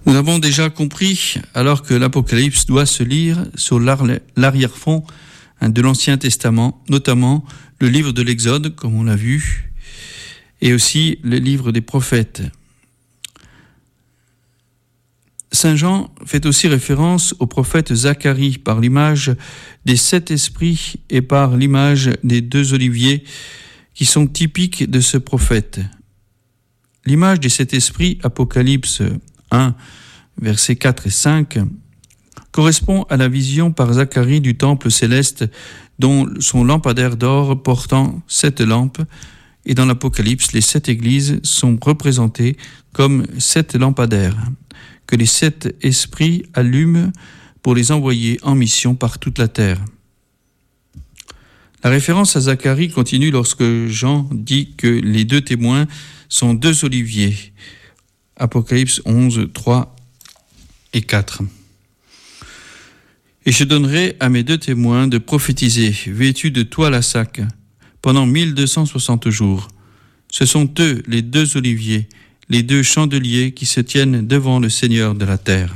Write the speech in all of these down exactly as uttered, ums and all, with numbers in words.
Nous avons déjà compris, alors que l'Apocalypse doit se lire sur l'arrière-fond de l'Ancien Testament, notamment le livre de l'Exode, comme on l'a vu, et aussi le livre des prophètes. Saint Jean fait aussi référence au prophète Zacharie par l'image des sept esprits et par l'image des deux oliviers qui sont typiques de ce prophète. L'image des sept esprits, Apocalypse un, versets quatre et cinq, correspond à la vision par Zacharie du temple céleste dont son lampadaire d'or portant sept lampes, et dans l'Apocalypse, les sept églises sont représentées comme sept lampadaires que les sept esprits allument pour les envoyer en mission par toute la terre. La référence à Zacharie continue lorsque Jean dit que les deux témoins sont deux oliviers. Apocalypse onze, trois et quatre. Et je donnerai à mes deux témoins de prophétiser, vêtus de toile à sac, pendant mille deux cent soixante jours. Ce sont eux, les deux oliviers, les deux chandeliers qui se tiennent devant le Seigneur de la terre.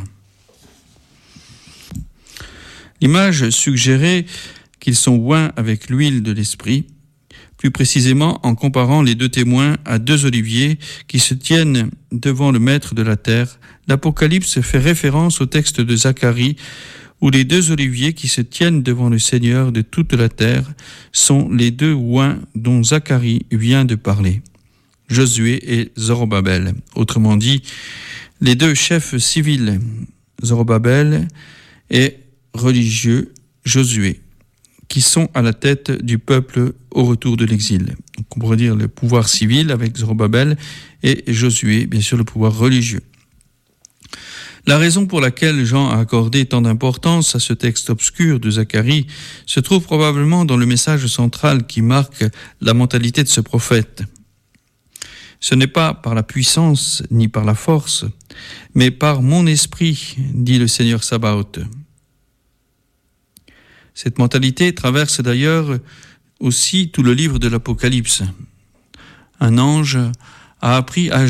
L'image suggérait qu'ils sont oints avec l'huile de l'esprit, plus précisément en comparant les deux témoins à deux oliviers qui se tiennent devant le maître de la terre. L'Apocalypse fait référence au texte de Zacharie où les deux oliviers qui se tiennent devant le Seigneur de toute la terre sont les deux oints dont Zacharie vient de parler, Josué et Zorobabel. Autrement dit, les deux chefs civils, Zorobabel et religieux, Josué, qui sont à la tête du peuple au retour de l'exil. Donc on pourrait dire le pouvoir civil avec Zorobabel et Josué, bien sûr le pouvoir religieux. La raison pour laquelle Jean a accordé tant d'importance à ce texte obscur de Zacharie se trouve probablement dans le message central qui marque la mentalité de ce prophète. Ce n'est pas par la puissance ni par la force, mais par mon esprit, dit le Seigneur Sabaoth. Cette mentalité traverse d'ailleurs aussi tout le livre de l'Apocalypse. Un ange a appris à